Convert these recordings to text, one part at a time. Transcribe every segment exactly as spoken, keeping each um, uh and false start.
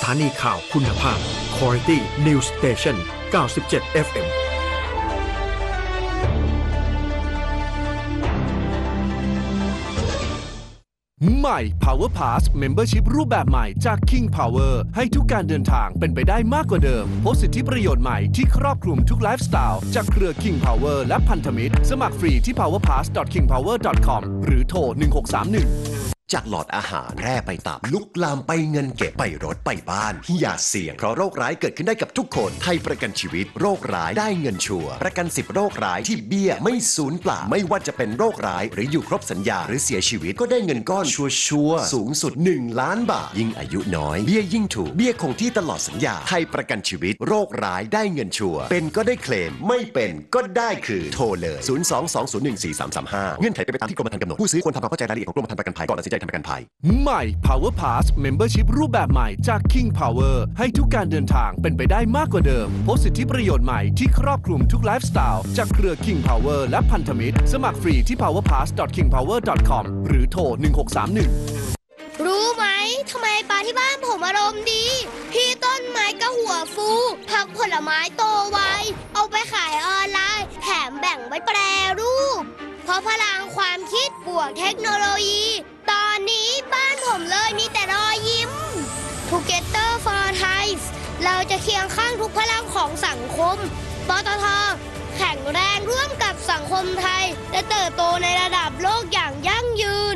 ถานีข่าวคุณภาพ Quality News Station เก้าสิบเจ็ด เอฟ เอ็มใหม่ Power Pass Membership รูปแบบใหม่จาก King Power ให้ทุกการเดินทางเป็นไปได้มากกว่าเดิมพบสิทธิประโยชน์ใหม่ที่ครอบคลุมทุกไลฟ์สไตล์จากเครือ King Power และพันธมิตรสมัครฟรีที่ พาวเวอร์พาส ดอท คิงพาวเวอร์ ดอท คอม หรือโทรหนึ่งหกสามหนึ่งจากหลอดอาหารแพร่ไปตับลุกลามไปเงินเก็บไปรถไปบ้านอย่าเสี่ยงเพราะโรคร้ายเกิดขึ้นได้กับทุกคนไทยประกันชีวิตโรคร้ายได้เงินชัวร์ประกันสิบโรคร้ายที่เบี้ยไม่สูญเปล่าไม่ว่าจะเป็นโรคร้ายหรืออยู่ครบสัญญาหรือเสียชีวิตก็ได้เงินก้อนชัวร์ๆสูงสุดหนึ่งล้านบาทยิ่งอายุน้อยเบี้ยยิ่งถูกเบี้ยคงที่ตลอดสัญญาไทยประกันชีวิตโรคร้ายได้เงินชัวร์เป็นก็ได้เคลมไม่เป็นก็ได้คืนโทรเลยศูนย์ สอง สอง ศูนย์ หนึ่ง สี่ สาม สาม ห้าเงื่อนไขเป็นไปตามที่กรมธรรม์กำหนดผู้ซื้อควรทำความเข้าใจรายละเอียดของกรมธรรม์ประกันภัยก่อนตัดสินใจทำประกันภัยใหม่ Power Pass Membership รูปแบบใหม่จาก King Power ให้ทุกการเดินทางเป็นไปได้มากกว่าเดิมพบสิทธิประโยชน์ใหม่ที่ครอบคลุมทุกไลฟ์สไตล์จากเครือ King Power และพันธมิตรสมัครฟรีที่ พาวเวอร์พาส ดอท คิงพาวเวอร์ ดอท คอม หรือโทรหนึ่งหกสามหนึ่งรู้ไหมทำไมปลาที่บ้านผมอารมณ์ดีพี่ต้นไม้ก็หัวฟูผักผลไม้โตไวเอาไปขายออนไลน์แถมแบ่งไว้แปรรูปเพราะพลังความคิดบวกเทคโนโลยีตอนนี้บ้านผมเลยมีแต่รอยยิ้ม Together for Thai เราจะเคียงข้างทุกพลังของสังคมปตท.แข็งแรงร่วมกับสังคมไทยและเติบโตในระดับโลกอย่างยั่งยืน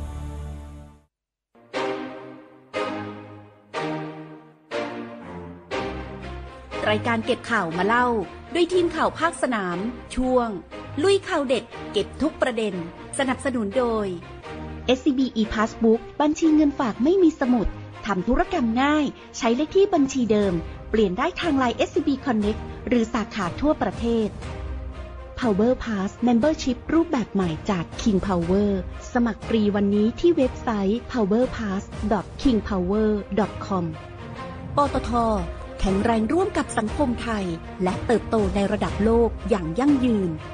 รายการเก็บข่าวมาเล่าด้วยทีมข่าวภาคสนามช่วงลุยข่าวเด็ดเก็บทุกประเด็นสนับสนุนโดย เอส ซี บี e-Passbook บัญชีเงินฝากไม่มีสมุดทำธุรกรรมง่ายใช้เลขที่บัญชีเดิมเปลี่ยนได้ทาง ไลน์ เอส ซี บี Connect หรือสาขาทั่วประเทศ Power Pass Membership รูปแบบใหม่จาก King Power สมัครฟรีวันนี้ที่เว็บไซต์ พาวเวอร์พาส ดอท คิงพาวเวอร์ ดอท คอม ปตท.แข็งแรงร่วมกับสังคมไทยและเติบโตในระดับโลกอย่างยั่งยืน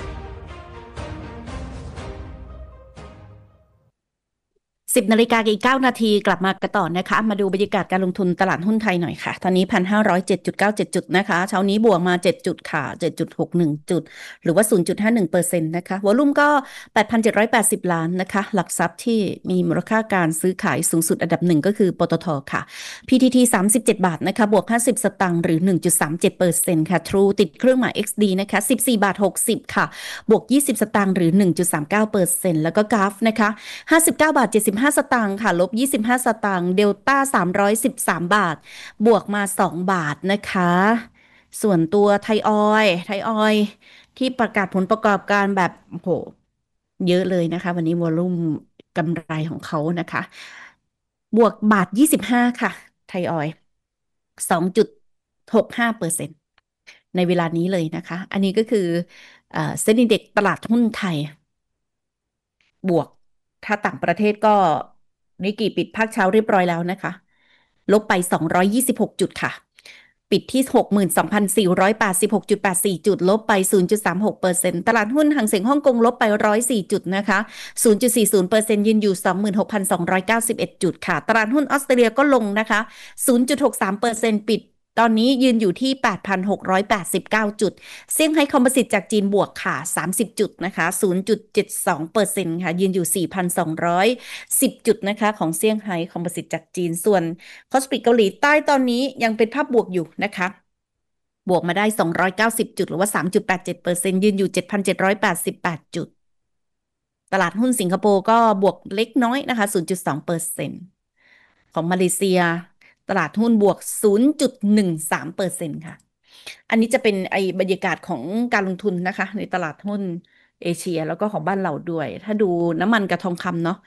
สิบนาฬิกาอีกเก้านาทีกลับมากันต่อนะคะมาดูบรรยากาศการลงทุนตลาดหุ้นไทยหน่อยค่ะตอนนี้ หนึ่งพันห้าร้อยเจ็ดจุดเก้าเจ็ด จุดนะคะเช้านี้บวกมาเจ็ดจุดค่ะ เจ็ดจุดหกหนึ่ง จุดหรือว่า ศูนย์จุดห้าหนึ่งเปอร์เซ็นต์ นะคะวอลุ่มก็ แปดพันเจ็ดร้อยแปดสิบ ล้านนะคะหลักทรัพย์ที่มีมูลค่าการซื้อขายสูงสุดอันดับหนึ่งก็คือปตท.ค่ะ พี ที ที สามสิบเจ็ด บาทนะคะบวกห้าสิบสตางค์หรือ หนึ่งจุดสามเจ็ดเปอร์เซ็นต์ ค่ะ True ติดเครื่องหมาย เอ็กซ์ ดี นะคะสิบสี่บาทหกสิบค่ะบวกยี่สิบสตางค์หรือ หนึ่งจุดสามเก้าเปอร์เซ็นต์ แล้วก็ จี เอ เอฟ นะคะห้าสิบเก้าบาทเจ็ดสิบห้าสตางค์ค่ะลบยี่สิบห้าสตางค์เดลต้าสามร้อยสิบสามบาทบวกมาสองบาทนะคะส่วนตัวไทยออยล์ไทยออยล์ที่ประกาศผลประกอบการแบบโหเยอะเลยนะคะวันนี้วอลุ่มกำไรของเขานะคะบวกบาทยี่สิบห้าค่ะไทยออยล์ สองจุดหกห้าเปอร์เซ็นต์ ในเวลานี้เลยนะคะอันนี้ก็คือเอ่อเซ็นดีเด็กตลาดหุ้นไทยบวกถ้าต่างประเทศก็นิกเกิปิดภาคเช้าเรียบร้อยแล้วนะคะลบไปสองร้อยยี่สิบหกจุดค่ะปิดที่ หกหมื่นสองพันสี่ร้อยแปดสิบหกจุดแปดสี่ จุดลบไป ศูนย์จุดสามหกเปอร์เซ็นต์ ตลาดหุ้นหังเส็งฮ่องกงลบไปหนึ่งร้อยสี่จุดนะคะ ศูนย์จุดสี่ศูนย์เปอร์เซ็นต์ ยืนอยู่ สองหมื่นหกพันสองร้อยเก้าสิบเอ็ด จุดค่ะตลาดหุ้นออสเตรเลียก็ลงนะคะ ศูนย์จุดหกสามเปอร์เซ็นต์ ปิดตอนนี้ยืนอยู่ที่ แปดพันหกร้อยแปดสิบเก้า จุดเซี่ยงไฮ้คอมโพสิตจากจีนบวกค่ะสามสิบจุดนะคะ ศูนย์จุดเจ็ดสองเปอร์เซ็นต์ ค่ะยืนอยู่ สี่พันสองร้อยสิบ จุดนะคะของเซี่ยงไฮ้คอมโพสิตจากจีนส่วนคอสปิกเกาหลีใต้ตอนนี้ยังเป็นภาพบวกอยู่นะคะบวกมาได้สองร้อยเก้าสิบจุดหรือว่า สามจุดแปดเจ็ดเปอร์เซ็นต์ ยืนอยู่ เจ็ดพันเจ็ดร้อยแปดสิบแปด จุดตลาดหุ้นสิงคโปร์ก็บวกเล็กน้อยนะคะ ศูนย์จุดสองเปอร์เซ็นต์ ของมาเลเซียตลาดหุ้นบวก ศูนย์จุดหนึ่งสามเปอร์เซ็นต์ ค่ะอันนี้จะเป็นไอ้บรรยากาศของการลงทุนนะคะในตลาดหุ้นเอเชียแล้วก็ของบ้านเราด้วยถ้าดูน้ำมันกับทองคำเนาะ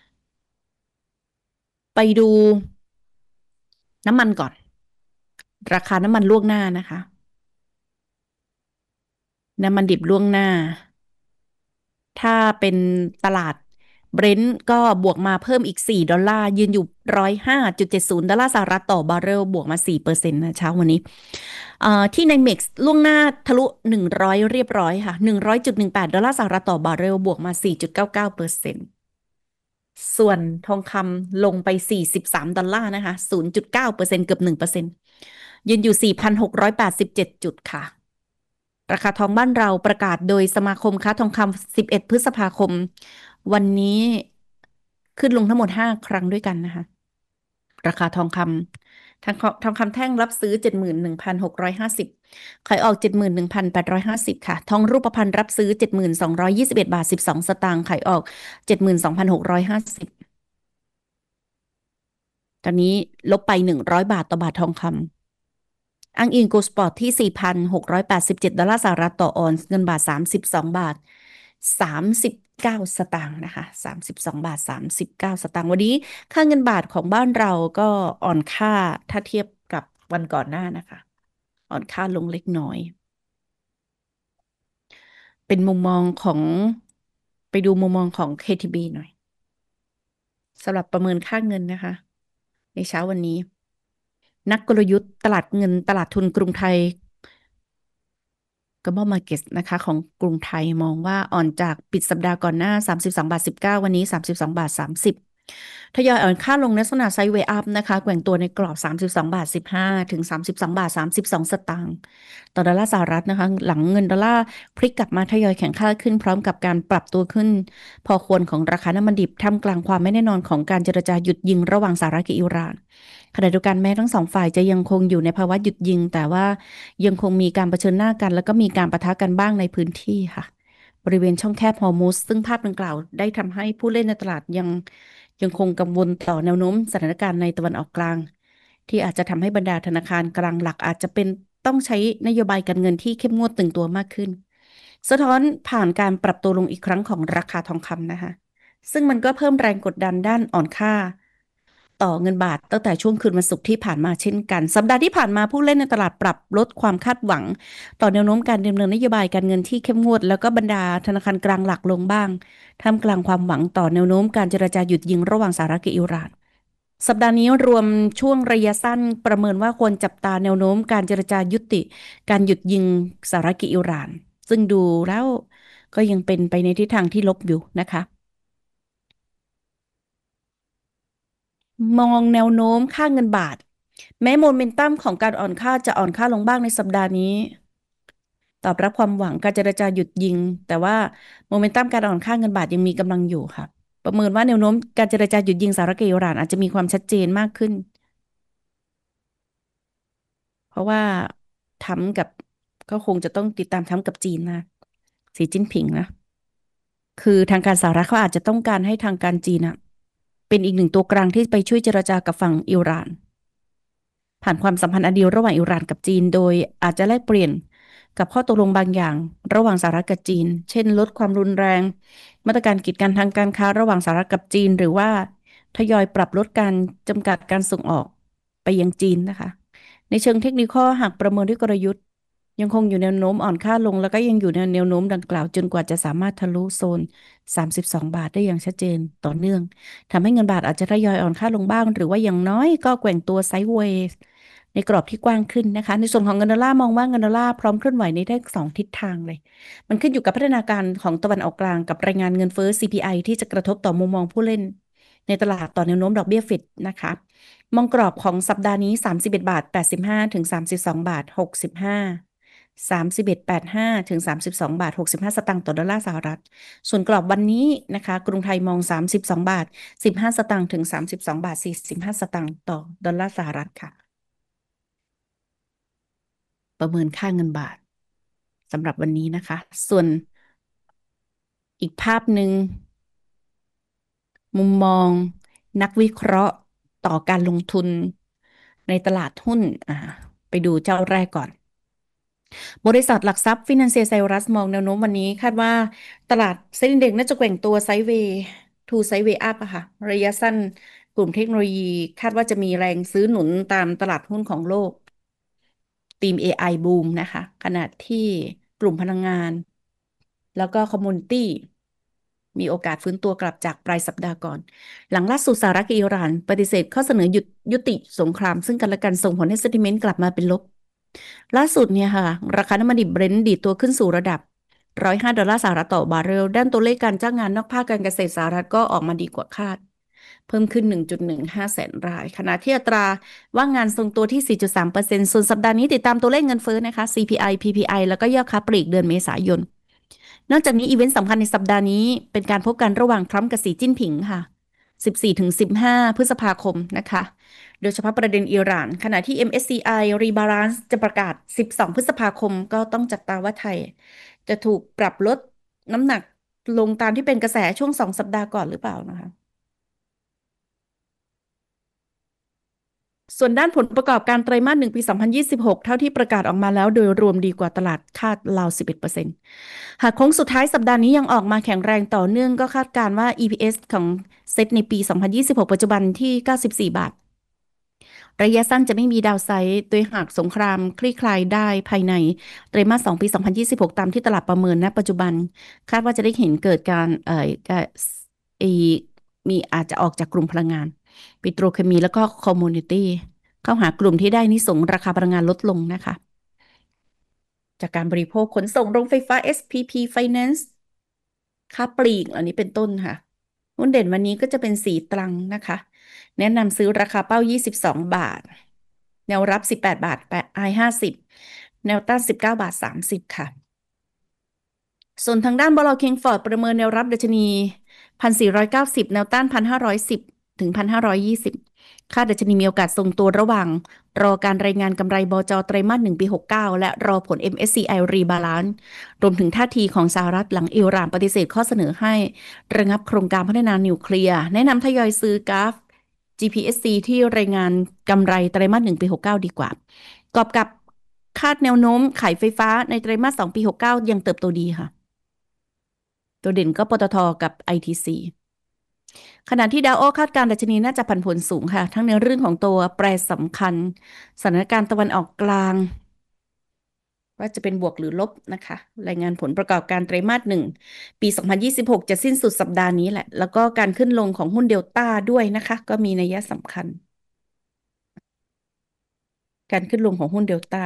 ไปดูน้ำมันก่อนราคาน้ำมันล่วงหน้านะคะน้ำมันดิบล่วงหน้าถ้าเป็นตลาดเบรนท์ก็บวกมาเพิ่มอีกสี่ดอลลาร์ยืนอยู่ หนึ่งร้อยห้าจุดเจ็ดศูนย์ ดอลลาร์สหรัฐต่อบาร์เรลบวกมา สี่เปอร์เซ็นต์ นะเช้าวันนี้ที่ในเม็กซ์ล่วงหน้าทะลุหนึ่งร้อยเรียบร้อยค่ะ หนึ่งร้อยจุดหนึ่งแปด ดอลลาร์สหรัฐต่อบาร์เรลบวกมา สี่จุดเก้าเก้าเปอร์เซ็นต์ส่วนทองคำลงไปสี่สิบสามดอลลาร์นะคะ ศูนย์จุดเก้าเปอร์เซ็นต์ เกือบ หนึ่งเปอร์เซ็นต์ ยืนอยู่ สี่พันหกร้อยแปดสิบเจ็ด จุดค่ะ ราคาทองบ้านเราประกาศโดยสมาคมค้าทองคำสิบเอ็ดพฤษภาคมวันนี้ขึ้นลงทั้งหมดห้าครั้งด้วยกันนะคะ ราคาทองคำทางทองคำแท่งรับซื้อ เจ็ดหมื่นหนึ่งพันหกร้อยห้าสิบ ขายออก เจ็ดหมื่นหนึ่งพันแปดร้อยห้าสิบ ค่ะ ทองรูปพรรณรับซื้อ เจ็ดหมื่นสองร้อยยี่สิบเอ็ด บาท สิบสอง สตางค์ขายออก เจ็ดหมื่นสองพันหกร้อยห้าสิบ ตอนนี้ลบไปหนึ่งร้อยบาทต่อบาททองคำอ้างอิงโกลด์สปอร์ตที่ สี่พันหกร้อยแปดสิบเจ็ด ดอลลาร์สหรัฐต่อออนซ์เงินบาท สามสิบสอง บาท สามสิบเก้า สตางค์นะคะ สามสิบสอง บาท สามสิบเก้า สตางค์วันนี้ค่าเงินบาทของบ้านเราก็อ่อนค่าถ้าเทียบกับวันก่อนหน้านะคะ อ่อนค่าลงเล็กน้อย เป็นมุมมองของไปดูมุมมองของ เค ที บี หน่อยสำหรับประเมินค่าเงินนะคะ ในเช้าวันนี้ นักกลยุทธ์ตลาดเงินตลาดทุนกรุงไทย Global Markets นะคะของกรุงไทยมองว่าอ่อนจากปิดสัปดาห์ก่อนหน้า สามสิบสองบาทสิบเก้า วันนี้ สามสิบสองบาทสามสิบ ทยอยอ่อนค่าลงในลักษณะไซด์เวย์อัพนะคะแกว่งตัวในกรอบ สามสิบสองบาทสิบห้า ถึง สามสิบสองบาทสามสิบสอง สตางค์ต่อดอลลาร์สหรัฐนะคะหลังเงินดอลลาร์พลิกกลับมาทยอยแข็งค่าขึ้นพร้อมกับการปรับตัวขึ้น พอควรของราคาน้ำมันดิบท่ามกลางความไม่แน่นอนของการเจรจาหยุดยิงระหว่างสหรัฐกับอิหร่านขณะเดียวกันแม้ทั้งสองฝ่ายจะยังคงอยู่ในภาวะหยุดยิงแต่ว่ายังคงมีการเผชิญหน้ากันแล้วก็มีการปะทะกันบ้างในพื้นที่ค่ะบริเวณช่องแคบฮอร์มุซซึ่งภาพดังกล่าวได้ทำให้ผู้เล่นในตลาดยังยังคงกังวลต่อแนวโน้มสถานการณ์ในตะวันออกกลางที่อาจจะทำให้บรรดาธนาคารกลางหลักอาจจะเป็นต้องใช้นโยบายการเงินที่เข้มงวดตึงตัวมากขึ้นสะท้อนผ่านการปรับตัวลงอีกครั้งของราคาทองคำนะคะซึ่งมันก็เพิ่มแรงกดดันด้านอ่อนค่าต่อเงินบาทตั้งแต่ช่วงคืนวันศุกร์ที่ผ่านมาเช่นกันสัปดาห์ที่ผ่านมาผู้เล่นในตลาดปรับลดความคาดหวังต่อแนวโน้มการดำเนินนโยบายการเงินที่เข้มงวดแล้วก็บรรดาธนาคารกลางหลักลงบ้างท่ามกลางความหวังต่อแนวโน้มการเจรจาหยุดยิงระหว่างสหรัฐกับอิหร่านสัปดาห์นี้รวมช่วงระยะสั้นประเมินว่าควรจับตาแนวโน้มการเจรจายุติการหยุดยิงสหรัฐกับอิหร่านซึ่งดูแล้วก็ยังเป็นไปในทิศทางที่ลบอยู่นะคะมองแนวโน้มค่าเงินบาทแม้โมเมนตัมของการอ่อนค่าจะอ่อนค่าลงบ้างในสัปดาห์นี้ตอบรับความหวังการเจรจาหยุดยิงแต่ว่าโมเมนตัมการอ่อนค่าเงินบาทยังมีกำลังอยู่ค่ะประเมินว่าแนวโน้มการเจรจาหยุดยิงสหรัฐกับอิหร่านอาจจะมีความชัดเจนมากขึ้นเพราะว่าทรัมป์กับก็คงจะต้องติดตามทรัมป์กับจีนนะสีจิ้นผิงนะคือทางการสหรัฐเขาอาจจะต้องการให้ทางการจีนอะเป็นอีกหนึ่งตัวกลางที่ไปช่วยเจรจากับฝั่งอิหร่านผ่านความสัมพันธ์อันดีระหว่างอิหร่านกับจีนโดยอาจจะแลกเปลี่ยนกับข้อตกลงบางอย่างระหว่างสหรัฐกับจีนเช่นลดความรุนแรงมาตรการกีดกันทางการค้าระหว่างสหรัฐกับจีนหรือว่าทยอยปรับลดการจำกัดการส่งออกไปยังจีนนะคะในเชิงเทคนิคหากประเมินด้วยกลยุทธ์ยังคงอยู่แนวโน้มอ่อนค่าลงแล้วก็ยังอยู่ในแนวโน้มดังกล่าวจนกว่าจะสามารถทะลุโซนสามสิบสองบาทได้อย่างชัดเจนต่อเนื่องทำให้เงินบาทอาจจะทยอยอ่อนค่าลงบ้างหรือว่าอย่างน้อยก็แกว่งตัวไซด์เวย์ในกรอบที่กว้างขึ้นนะคะในส่วนของเงินดอลลาร์มองว่าเงินดอลลาร์พร้อมเคลื่อนไหวในได้สองทิศทางเลยมันขึ้นอยู่กับพัฒนาการของตะวันออกกลางกับรายงานเงินเฟ้อ ซี พี ไอ ที่จะกระทบต่อมุมมองผู้เล่นในตลาดต่อแนวโน้มดอกเบี้ยเฟดนะคะมองกรอบของสัปดาห์นี้สามสิบเอ็ดบาทแปดสิบห้าถึงสามสิบสองบาทหกสิบห้า สามสิบเอ็ดจุดแปดห้าถึงสามสิบสองบาทหกสิบห้าสตางค์ต่อดอลลาร์สหรัฐส่วนกรอบวันนี้นะคะกรุงไทยมองสามสิบสองบาทสิบห้าสตางค์ถึงสามสิบสองบาทสี่สิบห้าสตางค์ต่อดอลลาร์สหรัฐค่ะประเมินค่าเงินบาทสำหรับวันนี้นะคะส่วนอีกภาพหนึ่งมุมมองนักวิเคราะห์ต่อการลงทุนในตลาดหุ้นอ่าไปดูเจ้าแรกก่อนบริษัทหลักทรัพย์ฟินันเซียไซรัสมองแนวโน้มวันนี้คาดว่าตลาดเซ็นดิ้งน่าจะแกว่งตัวไซด์เวย์ทูไซด์เวย์อัพอะค่ะระยะสั้นกลุ่มเทคโนโลยีคาดว่าจะมีแรงซื้อหนุนตามตลาดหุ้นของโลกทีม เอ ไอ บูมนะคะขณะที่กลุ่มพลังงานแล้วก็คอมมูนิตี้มีโอกาสฟื้นตัวกลับจากปลายสัปดาห์ก่อนหลังล่าสุดสหรัฐกับอิหร่านปฏิเสธข้อเสนอหยุดยุติสงครามซึ่งกันและกันส่งผลให้เซนติเมนต์กลับมาเป็นลบล่าสุดเนี่ยค่ะราคาน้ำมันดิบเบรนท์ดีดตัวขึ้นสู่ระดับหนึ่งร้อยห้าดอลลาร์สหรัฐต่อบาร์เรลด้านตัวเลขการจ้างงานนอกภาคการเกษตรสหรัฐก็ออกมาดีกว่าคาดเพิ่มขึ้น หนึ่งจุดหนึ่งห้า แสนรายขณะที่อัตราว่างงานทรงตัวที่ สี่จุดสามเปอร์เซ็นต์ ส่วนสัปดาห์นี้ติดตามตัวเลขเงินเฟ้อนะคะ ซี พี ไอ พี พี ไอ แล้วก็ยอดค้าปลีกเดือนเมษายนนอกจากนี้อีเวนต์สำคัญในสัปดาห์นี้เป็นการพบกันระหว่างทรัมป์กับสีจิ้นผิงค่ะ สิบสี่ถึงสิบห้า พฤษภาคมนะคะโดยเฉพาะประเด็นอิหร่านขณะที่ เอ็ม เอส ซี ไอ Rebalance จะประกาศสิบสองพฤษภาคมก็ต้องจับตาว่าไทยจะถูกปรับลดน้ำหนักลงตามที่เป็นกระแสช่วงสองสัปดาห์ก่อนหรือเปล่านะคะส่วนด้านผลประกอบการไตรมาสหนึ่งปีสองพันยี่สิบหกเท่าที่ประกาศออกมาแล้วโดยรวมดีกว่าตลาดคาดราว สิบเอ็ดเปอร์เซ็นต์ หากโค้งสุดท้ายสัปดาห์นี้ยังออกมาแข็งแรงต่อเนื่องก็คาดการณ์ว่า อี พี เอส ของเซ็ตในปีสองพันยี่สิบหกปัจจุบันที่เก้าสิบสี่บาทระยะสั้นจะไม่มีดาวไซด์โดยหากสงครามคลี่คลายได้ภายในไตรมาสสองปีสองพันยี่สิบหกตามที่ตลาดประเมินณปัจจุบันคาดว่าจะได้เห็นเกิดการเอ่อเอ่อมีอาจจะออกจากกลุ่มพลังงานปิโตรเคมีแล้วก็คอมมูนิตี้เข้าหากลุ่มที่ได้นิสงราคาพลังงานลดลงนะคะจากการบริโภคขนส่งโรงไฟฟ้า เอส พี พี Finance ค้าปลีกอันนี้เป็นต้นค่ะหุ้นเด่นวันนี้ก็จะเป็นสีตรังนะคะแนะนำซื้อราคาเป้ายี่สิบสองบาทแนวรับสิบแปดบาทแปด ไอ ห้าสิบแนวต้านสิบเก้าบาทสามสิบค่ะส่วนทางด้านบล.คิงฟอร์ดประเมินแนวรับดัชนี หนึ่งพันสี่ร้อยเก้าสิบ แนวต้าน หนึ่งพันห้าร้อยสิบ ถึง หนึ่งพันห้าร้อยยี่สิบคาดดัชนีมีโอกาสทรงตัวระหว่างรอการรายงานกำไรบจ.ไตรมาสหนึ่งปีหกสิบเก้าและรอผล เอ็ม เอส ซี ไอ Rebalance รวมถึงท่าทีของสหรัฐหลังอิหร่านปฏิเสธข้อเสนอให้ระงับโครงการพัฒนานิวเคลียร์แนะนำทยอยซื้อกราฟ จี พี เอส ซี ที่รายงานกำไรไตรมาสหนึ่งปีหกสิบเก้าดีกว่ากอบกับคาดแนวโน้มขายไฟฟ้าในไตรมาสสองปีหกสิบเก้ายังเติบโตดีค่ะตัวเด่นก็ปตท.กับ ไอ ที ซี ขณะที่ดาวโอคาดการดัชนีน่าจะผันผวนสูงค่ะทั้งในเรื่องของตัวแปรสำคัญสถานการณ์ตะวันออกกลางว่าจะเป็นบวกหรือลบนะคะรายงานผลประกอบการไตรมาสหนึ่งปีสองพันยี่สิบหกจะสิ้นสุดสัปดาห์นี้แหละแล้วก็การขึ้นลงของหุ้นเดลต้าด้วยนะคะก็มีนัยสำคัญการขึ้นลงของหุ้นเดลต้า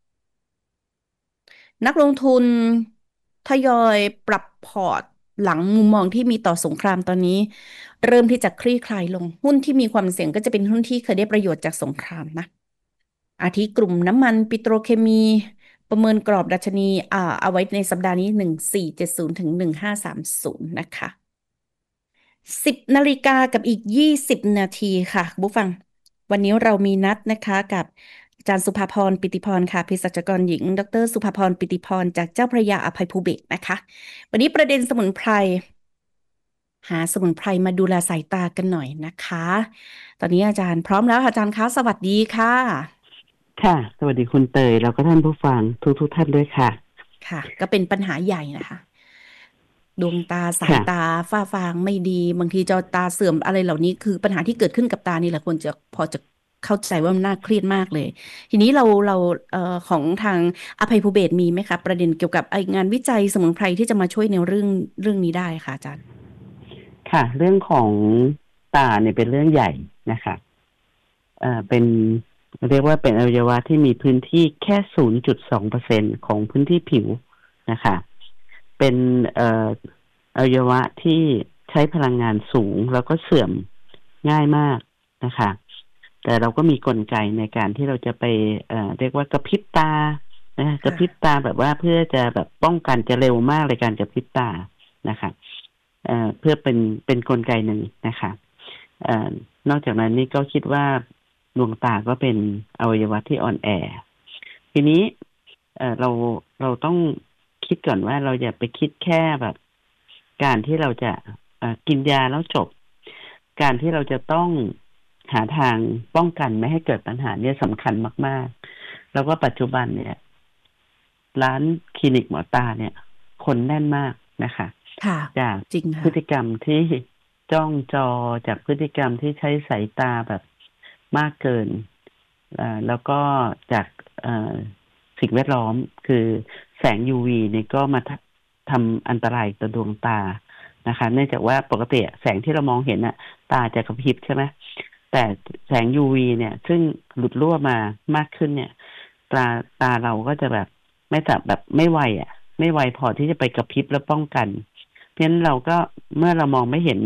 นักลงทุนทยอยปรับพอร์ตหลังมุมมองที่มีต่อสงครามตอนนี้เริ่มที่จะคลี่คลายลงหุ้นที่มีความเสี่ยงก็จะเป็นหุ้นที่เคยได้ประโยชน์จากสงครามนะอาทิกลุ่มน้ำมันปิโตรเคมีประเมินกรอบดัชนีอ่าเอาไว้ในสัปดาห์นี้หนึ่งพันสี่ร้อยเจ็ดสิบถึงหนึ่งพันห้าร้อยสามสิบนะคะสิบนาฬิกากับอีกยี่สิบนาทีค่ะผู้ฟังวันนี้เรามีนัดนะคะกับอาจารย์สุภาพรปิติพรค่ะเภสัชกรหญิงดรสุภาพรปิติพรจากเจ้าพระยาอภัยภูเบศรนะคะวันนี้ประเด็นสมุนไพรหาสมุนไพรมาดูแลสายตากันหน่อยนะคะตอนนี้อาจารย์พร้อมแล้วอาจารย์คะสวัสดีค่ะค่ะสวัสดีคุณเตยแล้วก็ท่านผู้ฟังทุกทุกท่านด้วยค่ะค่ะก็เป็นปัญหาใหญ่นะคะดวงตาสายตาฝ้าฟางไม่ดีบางทีจอตาเสื่อมอะไรเหล่านี้คือปัญหาที่เกิดขึ้นกับตานี่แหละควรจะพอจะเข้าใจว่ามันน่าเครียดมากเลยทีนี้เราเราเอ่อของทางอภัยภูเบศรมีไหมคะประเด็นเกี่ยวกับงานวิจัยสมุนไพรที่จะมาช่วยในเรื่องเรื่องนี้ได้ค่ะอาจารย์ค่ะเรื่องของตาเนี่ยเป็นเรื่องใหญ่นะคะเอ่อเป็นเรียกว่าเป็นอวัยวะที่มีพื้นที่แค่ ศูนย์จุดสองเปอร์เซ็นต์ ของพื้นที่ผิวนะคะเป็นเอ่ออวัยวะที่ใช้พลังงานสูงแล้วก็เสื่อมง่ายมากนะคะแต่เราก็มีกลไกในการที่เราจะไปเอ่อเรียกว่ากระพริบตานะกระพริบตาแบบว่าเพื่อจะแบบป้องกันจะเร็วมากเลยการกระพริบตานะคะเอ่อเพื่อเป็นเป็นกลไกหนึ่งนะคะเอ่อนอกจากนั้นนี่ก็คิดว่าดวงตาก็เป็นอวัยวะที่อ่อนแอทีนี้เอ่อเราเราต้องคิดก่อนว่าเราอย่าไปคิดแค่แบบการที่เราจะเอ่อกินยาแล้วจบการที่เราจะต้องหาทางป้องกันไม่ให้เกิดปัญหาเนี่ยสำคัญมากๆแล้วก็ปัจจุบันเนี่ยร้านคลินิกหมอตาเนี่ยคนแน่นมากนะคะจากพฤติกรรมที่จ้องจอจากพฤติกรรมที่ใช้สายตาแบบมากเกินแล้วก็จากสิ่งแวดล้อมคือแสง ยู วี เนี่ยก็มาทำอันตรายต่อดวงตานะคะเนื่องจากว่าปกติแสงที่เรามองเห็นน่ะตาจะกระพริบใช่ไหมแต่แสง ยู วี เนี่ยซึ่งหลุดรั่วมามากขึ้นเนี่ยตาตาเราก็จะแบบไม่แบบแบบไม่ไวอ่ะไม่ไวพอที่จะไปกระพริบแล้วป้องกันเพราะฉะนั้นเราก็เมื่อเรามองไม่เห็น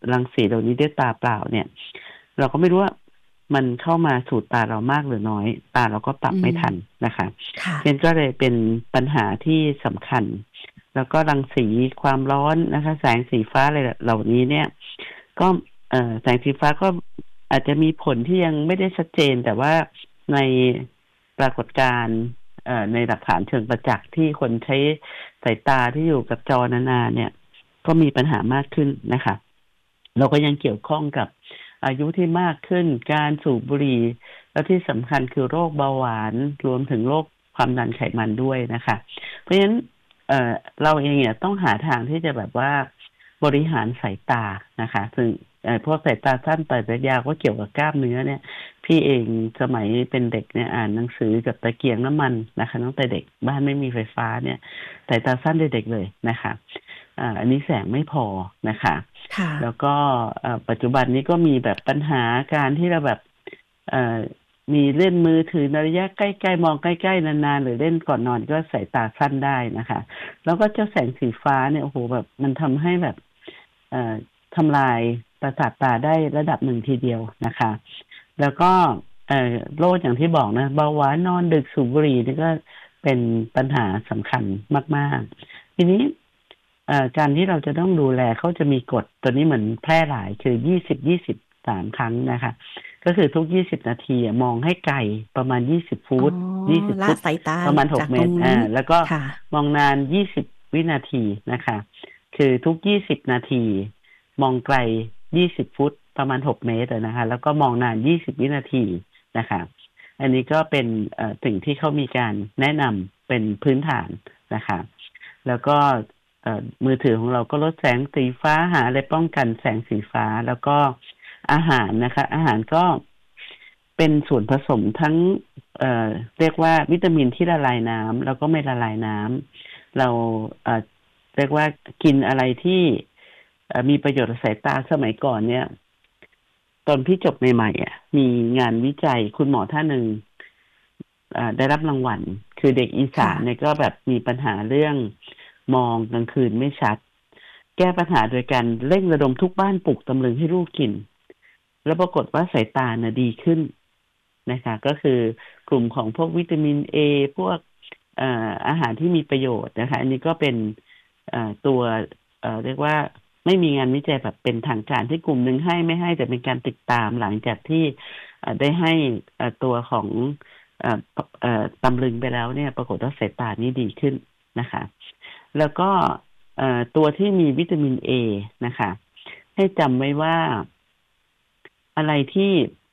รังสีเหล่านี้ด้วยตาเปล่าเนี่ยเราก็ไม่รู้ว่ามันเข้ามาสู่ตาเรามากหรือน้อยตาเราก็ปรับไม่ทันนะคะเพราะฉะนั้นก็เลยเป็นปัญหาที่สำคัญแล้วก็รังสีความร้อนนะคะแสงสีฟ้าอะไรเหล่านี้เนี่ยก็เอ่อแสงสีฟ้าก็อาจจะมีผลที่ยังไม่ได้ชัดเจนแต่ว่าในปรากฏการณ์เอ่อในหลักฐานเชิงประจักษ์ที่คนใช้สายตาที่อยู่กับจอนานๆเนี่ยก็มีปัญหามากขึ้นนะคะเราก็ยังเกี่ยวข้องกับอายุที่มากขึ้นการสูบบุหรี่แล้วที่สำคัญคือโรคเบาหวานรวมถึงโรคความดันไขมันด้วยนะคะเพราะฉะนั้นเอ่อเราเองเนี่ยต้องหาทางที่จะแบบว่าบริหารสายตานะคะซึ่งพวกสายตาสั้นต่อยระยะก็เกี่ยวกับกล้ามเนื้อเนี่ยพี่เองสมัยเป็นเด็กเนี่ยอ่านหนังสือกับตะเกียงน้ำมันนะคะตั้งแต่เด็กบ้านไม่มีไฟฟ้าเนี่ยสายตาสั้นเด็กๆเลยนะคะอ่าอันนี้แสงไม่พอนะคะแล้วก็ปัจจุบันนี้ก็มีแบบปัญหาการที่เราแบบเอ่อมีเล่นมือถือในระยะใกล้ๆมองใกล้ๆนานๆหรือเล่นก่อนนอนก็สายตาสั้นได้นะคะแล้วก็เจ้าแสงสีฟ้าเนี่ยโอ้โหแบบมันทำให้แบบเอ่อทำลายประสาทตาได้ระดับหนึ่งทีเดียวนะคะแล้วก็เอ่อโรคอย่างที่บอกนะเบาหวานนอนดึกสูบบุหรี่นี่ก็เป็นปัญหาสำคัญมากๆทีนี้การที่เราจะต้องดูแลเขาจะมีกฎตัวนี้เหมือนแพร่หลายคือยี่สิบ ยี่สิบ สามครั้งนะคะก็คือทุกยี่สิบนาทีมองให้ไกลประมาณยี่สิบฟุตยี่สิบฟุตประมาณหกเมตรอ่าแล้วก็มองนานยี่สิบวินาทีนะคะคือทุกยี่สิบนาทีมองไกลยี่สิบฟุตประมาณหกเมตรนะคะแล้วก็มองนานยี่สิบวินาทีนะคะอันนี้ก็เป็นสิ่งที่เขามีการแนะนำเป็นพื้นฐานนะคะแล้วก็มือถือของเราก็ลดแสงสีฟ้าหาอะไรป้องกันแสงสีฟ้าแล้วก็อาหารนะคะอาหารก็เป็นส่วนผสมทั้งเอ่อเรียกว่าวิตามินที่ละลายน้ำแล้วก็ไม่ละลายน้ำเราเอ่อเรียกว่ากินอะไรที่มีประโยชน์ต่อสายตาสมัยก่อนเนี่ยตอนพี่จบใหม่ๆอ่ะมีงานวิจัยคุณหมอท่านหนึ่งได้รับรางวัลคือเด็กอีสานเนี่ยก็แบบมีปัญหาเรื่องมองกลางคืนไม่ชัดแก้ปัญหาโดยการเร่งระดมทุกบ้านปลูกตำลึงให้ลูกกินแล้วปรากฏว่าสายตาน่ะดีขึ้นนะคะก็คือกลุ่มของพวกวิตามิน A พวกเอ่ออาหารที่มีประโยชน์นะคะอันนี้ก็เป็นเอ่อตัวเอ่อเรียกว่าไม่มีงานวิจัยแบบเป็นทางการที่กลุ่มหนึ่งให้ไม่ให้แต่เป็นการติดตามหลังจากที่ได้ให้ตัวของเอ่อเอ่อตำลึงไปแล้วเนี่ยปรากฏว่าสายตานี้ดีขึ้นนะคะแล้วก็ตัวที่มีวิตามิน A นะคะให้จำไว้ว่าอะไรที่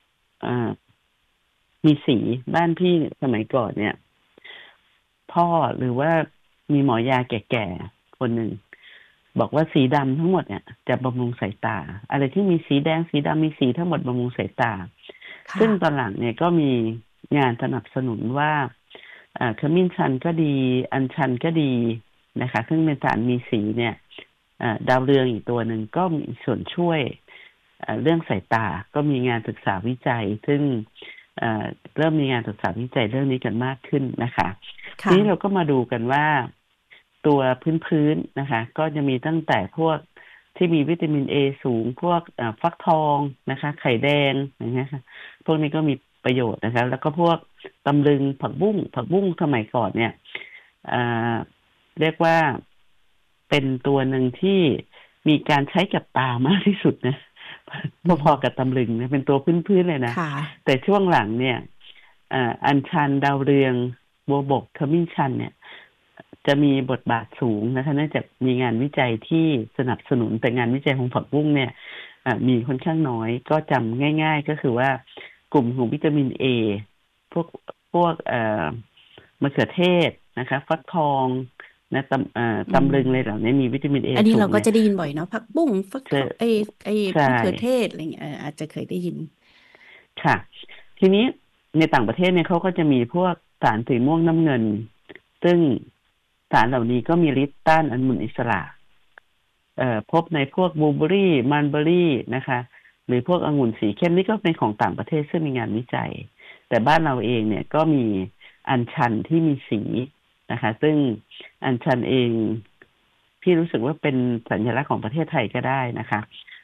มีสีบ้านพี่สมัยก่อนเนี่ยพ่อหรือว่ามีหมอยาแก่ๆคนหนึ่งบอกว่าสีดำทั้งหมดเนี่ยจะบำรุงสายตาอะไรที่มีสีแดงสีดำมีสีทั้งหมดบำรุงสายตาซึ่งตอนหลังเนี่ยก็มีงานสนับสนุนว่าขมิ้นชันก็ดีอัญชันก็ดีนะคะซึ่งเป็นสารมีสีเนี่ยดาวเรืองอีกตัวหนึ่งก็มีส่วนช่วยเรื่องสายตาก็มีงานศึกษาวิจัยซึ่งเริ่มมีงานศึกษาวิจัยเรื่องนี้กันมากขึ้นนะคะทีนี้เราก็มาดูกันว่าตัวพื้นๆนะคะก็จะมีตั้งแต่พวกที่มีวิตามิน A สูงพวกฟักทองนะคะไข่แดงอย่างเงี้ยค่ะพวกนี้ก็มีประโยชน์นะคะแล้วก็พวกตำลึงผักบุ้งผักบุ้งสมัยก่อนเนี่ยเรียกว่าเป็นตัวหนึ่งที่มีการใช้กับตามากที่สุดนะพอๆกับตำลึงนะเป็นตัวพื้นๆเลยนะแต่ช่วงหลังเนี่ยอัญชันดาวเรืองบัวบกขมิ้นชันเนี่ยจะมีบทบาทสูงนะคะเนื่องจากมีงานวิจัยที่สนับสนุนแต่งานวิจัยของผักบุ้งเนี่ยมีค่อนข้างน้อยก็จำง่ายๆก็คือว่ากลุ่มของวิตามิน A พวกพวกเอ่อมะเขือเทศนะคะฟักทองนะตำเอ่อตำลึงอะไรเหล่านี้มีวิตามิน A อันนี้เราก็จะได้ยินบ่อยเนาะผักบุ้งฟักทองไอ้ไอ้มะเขือเทศอะไรเงี้ยอาจจะเคยได้ยินค่ะทีนี้ในต่างประเทศเนี่ยเขาก็จะมีพวกสารสีม่วงน้ำเงินซึ่งสารเหล่านี้ก็มีฤทธิ์ต้านอนุมูลอิสระเอ่อพบในพวกบลูเบอร์รี่มันเบอร์รี่นะคะหรือพวกองุ่นสีเข้มนี่ก็เป็นของต่างประเทศซึ่งมีงานวิจัยแต่บ้านเราเองเนี่ยก็มีอัญชันที่มีสีนะคะซึ่งอัญชันเองพี่รู้สึกว่าเป็นสัญลักษณ์ของประเทศไทยก็ได้นะคะ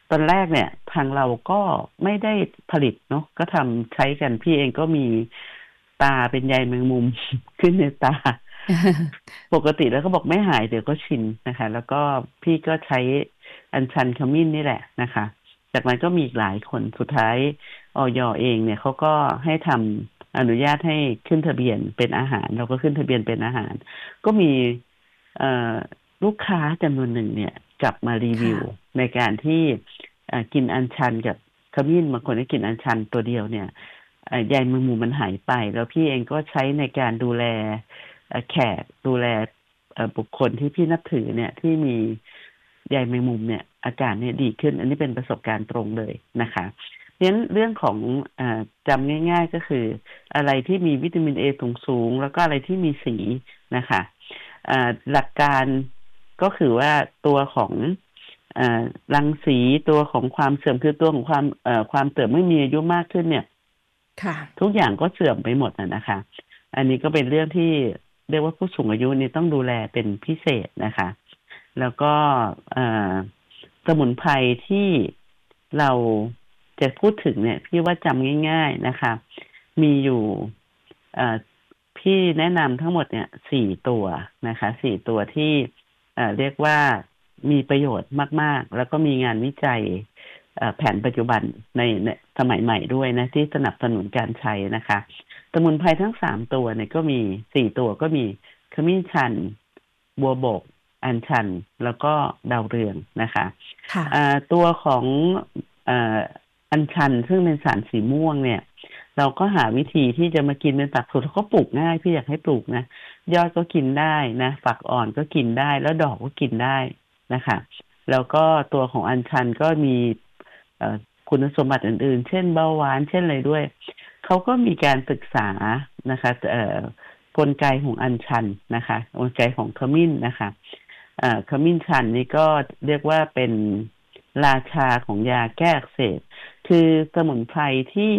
ตอนแรกเนี่ยทางเราก็ไม่ได้ผลิตเนาะก็ทำใช้กันพี่เองก็มีตาเป็นใยแมงมุม ขึ้นในตา ปกติแล้วก็บอกไม่หายเดี๋ยวก็ชินนะคะ แล้วก็พี่ก็ใช้อัญชันขมิ้นนี่แหละนะคะจากนั้นก็มีอีกหลายคนสุดท้ายอย.เองเนี่ยเขาก็ให้ทำอนุญาตให้ขึ้นทะเบียนเป็นอาหารเราก็ขึ้นทะเบียนเป็นอาหารก็มีลูกค้าจำนวนหนึ่งเนี่ยกลับมารีวิวในการที่กินอัญชันกับขมิ้นบางคนได้กินอัญชันตัวเดียวเนี่ยใยแมงมุมมันหายไปแล้วพี่เองก็ใช้ในการดูแลแขกดูแลบุคคลที่พี่นับถือเนี่ยที่มีใยแมงมุมเนี่ยอาการเนี่ยดีขึ้นอันนี้เป็นประสบการณ์ตรงเลยนะคะเพราะฉะนั้นเรื่องของเอ่อจำง่ายๆก็คืออะไรที่มีวิตามิน A สูงๆแล้วก็อะไรที่มีสีนะคะหลักการก็คือว่าตัวของรังสีตัวของความเสื่อมคือตัวของความความเสื่อมไม่มีอายุมากขึ้นเนี่ยทุกอย่างก็เสื่อมไปหมดนะคะอันนี้ก็เป็นเรื่องที่เรียกว่าผู้สูงอายุนี่ต้องดูแลเป็นพิเศษนะคะแล้วก็สมุนไพรที่เราจะพูดถึงเนี่ยพี่ว่าจำง่ายๆนะคะมีอยู่พี่แนะนำทั้งหมดเนี่ยสี่ตัวนะคะสี่ตัวที่เรียกว่ามีประโยชน์มากๆแล้วก็มีงานวิจัยแผนปัจจุบันในสมัยใหม่ด้วยนะที่สนับสนุนการใช้นะคะสมุนไพรทั้งสามตัวเนี่ยก็มีสี่ตัวก็มีขมิ้นชันบัวบกอัญชันแล้วก็ดาวเรืองนะคะตัวของอัญชันซึ่งเป็นสารสีม่วงเนี่ยเราก็หาวิธีที่จะมากินเป็นฝักสูตรก็ปลูกง่ายพี่อยากให้ปลูกนะยอดก็กินได้นะฝักอ่อนก็กินได้แล้วดอกก็กินได้นะคะแล้วก็ตัวของอัญชันก็มีคุณสมบัติอื่นๆเช่นเบาหวานเช่นอะไรด้วยเขาก็มีการศึกษานะคะกลไกของอัญชันนะคะกลไกของขมิ้นนะคะขมิ้นชันนี่ก็เรียกว่าเป็นราชาของยาแก้อักเสบคือสมุนไพรที่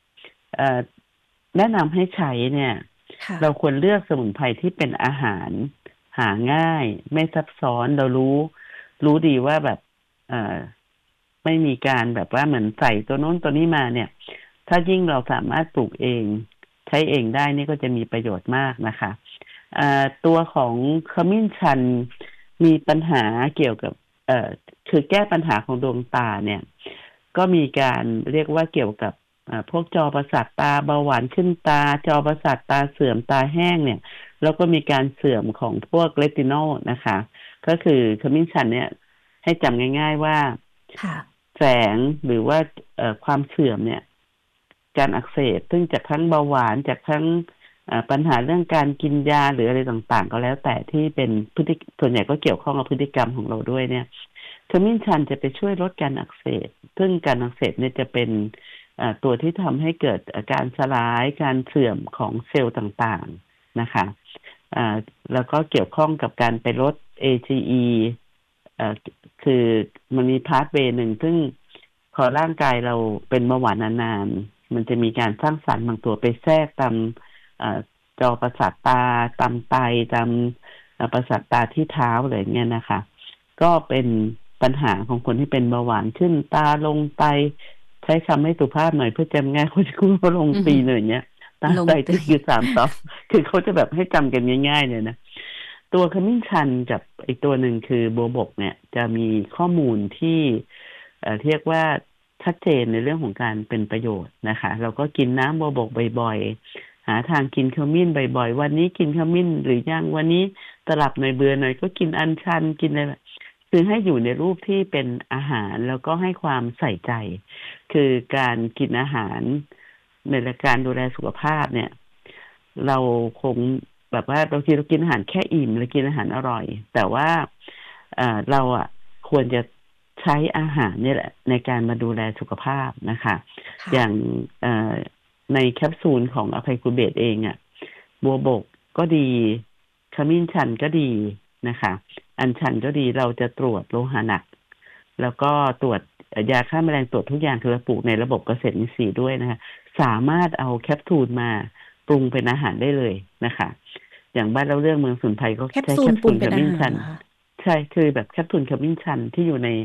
แนะนำให้ใช้เนี่ยเราควรเลือกสมุนไพรที่เป็นอาหารหาง่ายไม่ซับซ้อนเรารู้รู้ดีว่าแบบไม่มีการแบบว่าเหมือนใส่ตัวโน้นตัวนี้มาเนี่ยถ้ายิ่งเราสามารถปลูกเองใช้เองได้นี่ก็จะมีประโยชน์มากนะคะตัวของขมิ้นชันมีปัญหาเกี่ยวกับคือแก้ปัญหาของดวงตาเนี่ยก็มีการเรียกว่าเกี่ยวกับพวกจอประสาทตาเบาหวานขึ้นตาจอประสาทตาเสื่อมตาแห้งเนี่ยแล้วก็มีการเสื่อมของพวกเรตินอลนะคะก็คือขมิ้นชันเนี่ยให้จำง่ายๆว่าแสงหรือว่าความเสื่อมเนี่ยการอักเสบซึ่งจากทั้งเบาหวานจากทั้งปัญหาเรื่องการกินยาหรืออะไรต่างๆก็แล้วแต่ที่เป็นพฤติส่วนใหญ่ก็เกี่ยวข้องกับพฤติกรรมของเราด้วยเนี่ยขมิ้นชันจะไปช่วยลดการอักเสบซึ่งการอักเสบเนี่ยจะเป็นตัวที่ทำให้เกิดการสลายการเสื่อมของเซลล์ต่างๆนะคะแล้วก็เกี่ยวข้องกับการไปลด เอ จี อี คือมันมีพาธเวย์หนึ่งซึ่งพอร่างกายเราเป็นเบาหวานนานๆมันจะมีการสร้างสรรค์บางตัวไปแทรกตามจอประสาทตาตามไตตามประสาทตาที่เท้าอะไรเงี้ยนะคะก็เป็นปัญหาของคนที่เป็นเบาหวานขึ้นตาลงไตใช้คำให้สุภาพหน่อยเพื่อจำง่ายคนจะคุ้นว่าลงตีหน่อยเนี้ยตาไตที่คือสามต่อคือเขาจะแบบให้จำกันง่ายๆเลยนะตัวขมิ้นชันกับอีกตัวหนึ่งคือบัวบกเนี่ยจะมีข้อมูลที่เรียกว่าชัดเจนในเรื่องของการเป็นประโยชน์นะคะเราก็กินน้ำบัวบกบ่อยๆหาทางกินขมิ้นบ่อยๆวันนี้กินขมิ้นหรือยังวันนี้ตลับหน่อยเบื่อหน่อยก็กินอัญชันกินอะไรคือให้อยู่ในรูปที่เป็นอาหารแล้วก็ให้ความใส่ใจคือการกินอาหารในการดูแลสุขภาพเนี่ยเราคงแบบว่าบางทีเรากินอาหารแค่อิ่มเรากินอาหารอร่อยแต่ว่าเอ่อเราอ่ะควรจะใช้อาหารนี่แหละในการมาดูแลสุขภาพนะคะอย่างเอ่อในแคปซูลของอภัยภูเบศเองอ่ะบัวบกก็ดีขมิ้นชันก็ดีนะคะอัญชันก็ดีเราจะตรวจโลหะหนักแล้วก็ตรวจยาฆ่าแมลงตรวจทุกอย่างคือปลูกในระบบเกษตรอินทรีย์ด้วยนะคะสามารถเอาแคปซูลมาปรุงเป็นอาหารได้เลยนะคะอย่างบ้านเราเรื่องเมืองสมุนไพรก็ใช้แคปซูลขมิ้นชันใช่คือแบบแคปซูลขมิ้นชันที่อยู่ใน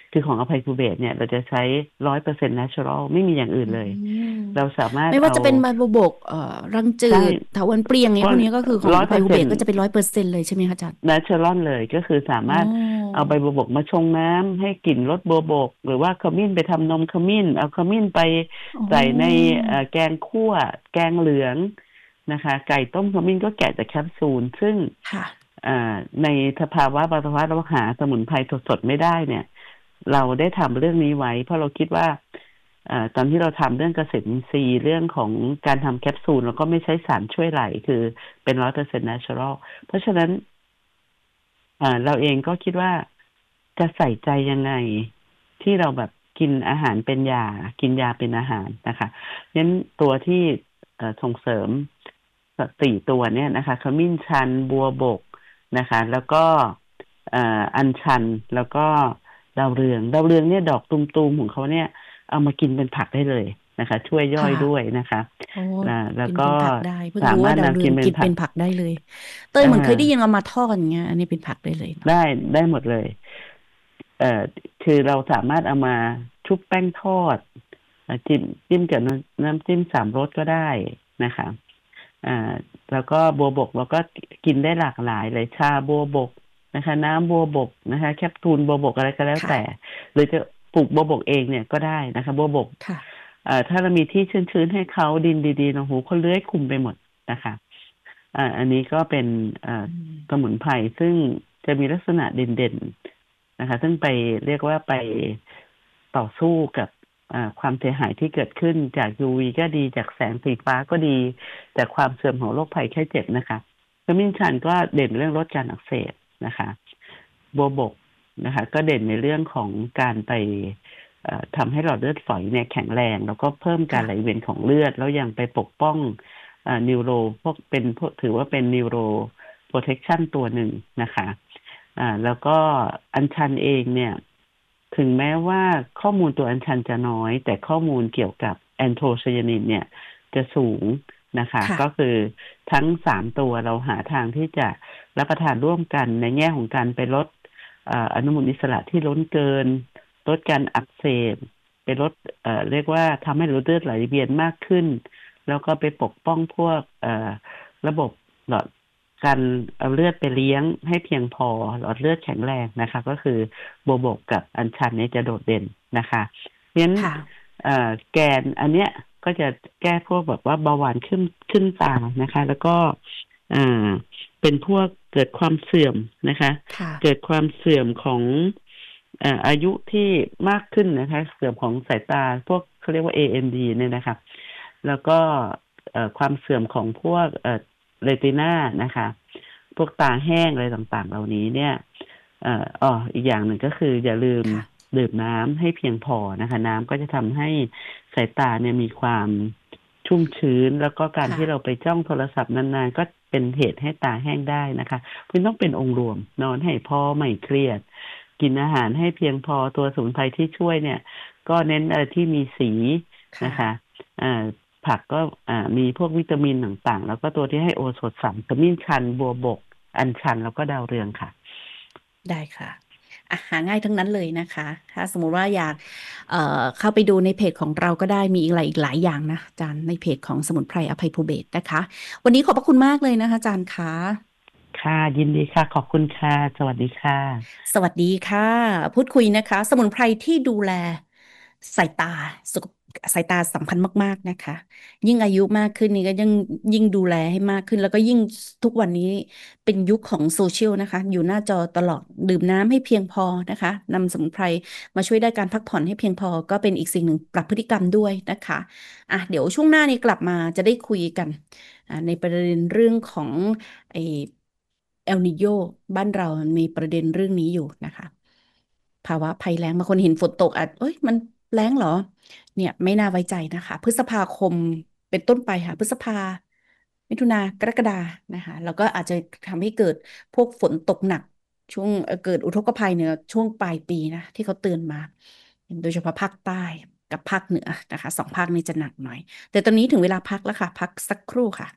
คือของอภัยภูเบศรเนี่ยเราจะใช้ร้อยเปอร์เซ็นต์ natural ไม่มีอย่างอื่นเลย เราสามารถไม่ว่าจะเป็นใบบัวบกเอ่อรังจืดเถาวัลย์เปรียงเนี่ยพวกนี้ก็คือของอภัยภูเบศรก็จะเป็นร้อยเปอร์เซ็นต์เลยใช่ไหมคะอาจารย์ natural เลยก็คือสามารถเอาใบบัวบกมาชงน้ำให้กลิ่นรสบัวบกหรือว่าขมิ้นไปทำนมขมิ้นเอาขมิ้นไปใส่ในแกงคั่วแกงเหลืองนะคะไก่ต้มขมิ้นก็แกะจากแคปซูลซึ่งในสภาวะบางสภาวะเราหาสมุนไพรสดๆไม่ได้เนี่ยเราได้ทำเรื่องนี้ไว้เพราะเราคิดว่าตอนที่เราทำเรื่องเกษตรอินทรีย์เรื่องของการทำแคปซูลเราก็ไม่ใช้สารช่วยไหลคือเป็นร้อยเปอร์เซ็นต์ natural เพราะฉะนั้นเราเองก็คิดว่าจะใส่ใจยังไงที่เราแบบกินอาหารเป็นยากินยาเป็นอาหารนะคะงั้นตัวที่ส่งเสริมสี่ตัวเนี่ยนะคะขมิ้นชันบัวบกนะคะแล้วก็อัญชันแล้วก็ดาวเรืองดาวเรืองเนี่ยดอกตุมๆของเขาเนี่ยเอามากินเป็นผักได้เลยนะคะช่วยย่อยด้วยนะคะแล้วก็สามารถนำกินเป็นผักได้เลยเต้ยเหมือนเคยได้ยินเอามาทอดอย่างเงี้ยอันนี้เป็นผักได้เลยได้ได้หมดเลยเอ่อคือเราสามารถเอามาชุบแป้งทอดจิ้มจิ้มกับน้ำจิ้มสามรสก็ได้นะคะอ่าแล้วก็บัวบกเราก็กินได้หลากหลายเลยชาบัวบกนะคะน้ำบัวบกนะคะแคปซูลบัวบกอะไรก็แล้วแต่หรือจะปลูกบัวบกเองเนี่ยก็ได้นะคะบัวบกอ่าถ้าเรามีที่ชื้นๆให้เขาดินดีๆนะหูเขาเลื้อยคุมไปหมดนะคะอ่าอันนี้ก็เป็นอ่าสมุนไพรซึ่งจะมีลักษณะเด่นๆนะคะซึ่งไปเรียกว่าไปต่อสู้กับความเสียหายที่เกิดขึ้นจาก ยู วี ก็ดีจากแสงสีฟ้าก็ดีจากความเสื่อมของโรคภัยไข้เจ็บนะคะขมิ้นชันก็เด่นเรื่องลดการอักเสบนะคะบัวบกนะคะก็เด่นในเรื่องของการไปทำให้หลอดเลือดฝอยเนี่ยแข็งแรงแล้วก็เพิ่มการไหลเวียนของเลือดแล้วยังไปปกป้องนิวโรพวกเป็นพวกถือว่าเป็นนิวโรโปรเทคชันตัวหนึ่งนะคะแล้วก็อัญชันเองเนี่ยถึงแม้ว่าข้อมูลตัวอัญชันจะน้อยแต่ข้อมูลเกี่ยวกับแอนโทไซยานินเนี่ยจะสูงนะคะก็คือทั้งสามตัวเราหาทางที่จะรับประทานร่วมกันในแง่ของการไปลดอนุมูลอิสระที่ล้นเกินลดการอักเสบไปลด เอ่อ เรียกว่าทำให้เลือดไหลเวียนมากขึ้นแล้วก็ไปปกป้องพวกระบบหลอดการเอาเลือดไปเลี้ยงให้เพียงพอหลอดเลือดแข็งแรงนะคะก็คือบัวบกกับอัญชันเนี่ยจะโดดเด่นนะคะเพราะฉะนั้นแกนอันเนี้ยก็จะแก้พวกแบบว่าเบาหวานขึ้นขึ้นตานะคะแล้วก็อ่าเป็นพวกเกิดความเสื่อมนะคะเกิดความเสื่อมของอ่าอายุที่มากขึ้นนะคะเสื่อมของสายตาพวกเขาเรียกว่า เอ เอ็น ดี เนี่ยนะคะแล้วก็เอ่อความเสื่อมของพวกเอ่อเรตินานะคะพวกตาแห้งอะไรต่างๆเหล่านี้เนี่ยเอ่ออ๋ออีกอย่างหนึ่งก็คืออย่าลืมดื่มน้ำให้เพียงพอนะคะน้ำก็จะทำให้สายตาเนี่ยมีความชุ่มชื้นแล้วก็การที่เราไปจ้องโทรศัพท์นานๆก็เป็นเหตุให้ตาแห้งได้นะคะเพราะต้องเป็นองค์รวมนอนให้พอไม่เครียดกินอาหารให้เพียงพอตัวสมุนไพรที่ช่วยเนี่ยก็เน้นอะไรที่มีสีนะคะอ่าผักก็อ่ามีพวกวิตามินต่างๆแล้วก็ตัวที่ให้โอสถสามขมิ้นชันบัวบกอัญชันแล้วก็ดาวเรืองค่ะได้ค่ะอ่ะหาง่ายทั้งนั้นเลยนะคะถ้าสมมุติว่าอยากเอ่อเข้าไปดูในเพจของเราก็ได้มีอีกหลายอีกหลายอย่างนะอาจารย์ในเพจของสมุนไพรอภัยภูเบศรนะคะวันนี้ขอบพระคุณมากเลยนะคะอาจารย์คะค่ะยินดีค่ะขอบคุณค่ะสวัสดีค่ะสวัสดีค่ะพูดคุยนะคะสมุนไพรที่ดูแลสายตาสุขสายตาสำคัญมากๆนะคะยิ่งอายุมากขึ้นนี่ก็ยิ่งยิ่งดูแลให้มากขึ้นแล้วก็ยิ่งทุกวันนี้เป็นยุคของโซเชียลนะคะอยู่หน้าจอตลอดดื่มน้ำให้เพียงพอนะคะนำสมุนไพรมาช่วยได้การพักผ่อนให้เพียงพอก็เป็นอีกสิ่งหนึ่งปรับพฤติกรรมด้วยนะคะอ่ะเดี๋ยวช่วงหน้านี้กลับมาจะได้คุยกันอ่าในประเด็นเรื่องของไอเอลนิโญบ้านเรามีประเด็นเรื่องนี้อยู่นะคะภาวะภัยแล้งบางคนเห็นฝนตกอ่ะเอ้ยมันแล้งเหรอเนี่ยไม่น่าไว้ใจนะคะพฤษภาคมเป็นต้นไปค่ะพฤษภามิถุนากรกฎานะคะแล้วก็อาจจะทำให้เกิดพวกฝนตกหนักช่วงเกิดอุทกภัยเนี่ยช่วงปลายปีนะที่เขาเตือนมาโดยเฉพาะภาคใต้กับภาคเหนือนะคะสองภาคนี้จะหนักหน่อยแต่ตอนนี้ถึงเวลาพักแล้วค่ะพักสักครู่ค่ะ